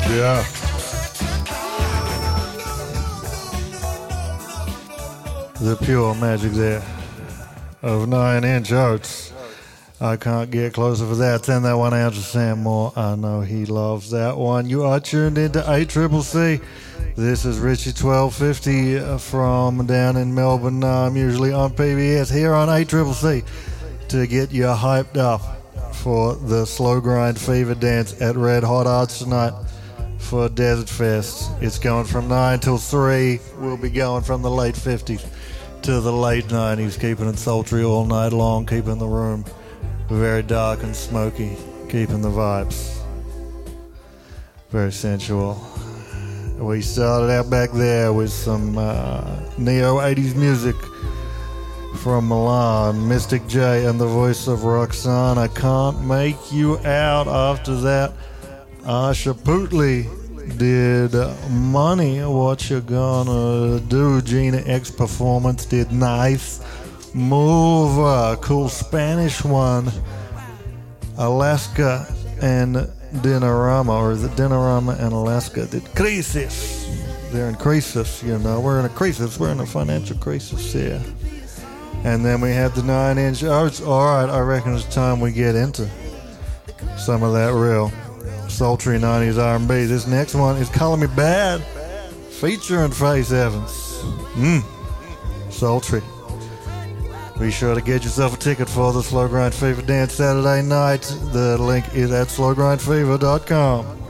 Yeah. The pure magic there of 9-inch Oats. I can't get closer for that. Send that one out to Sam Moore. I know he loves that one. You are tuned into ACCC. This is Richie 1250 from down in Melbourne. I'm usually on PBS here on ACCC to get you hyped up for the Slow Grind Fever Dance at Red Hot Arts tonight for Desert Fest. It's going from 9 till 3. We'll be going from the late 50s to the late 90s, keeping it sultry all night long, keeping the room very dark and smoky, keeping the vibes very sensual. We started out back there with some neo 80s music from Milan, Mystic J and the voice of Roxanne. I Can't Make You Out. After that, Asha Putley did Money, What You Gonna Do. Gina X Performance did Nice Move, a cool Spanish one. Alaska and Dinorama, or is it Dinorama and Alaska, did Crisis. They're in crisis, you know. We're in a crisis. We're in a financial crisis here. And then we had the 9-inch Oats. All right, I reckon it's time we get into some of that real sultry 90s R&B. This next one is Color Me Bad, featuring Faith Evans. Sultry. Be sure to get yourself a ticket for the Slow Grind Fever Dance Saturday night. The link is at slowgrindfever.com.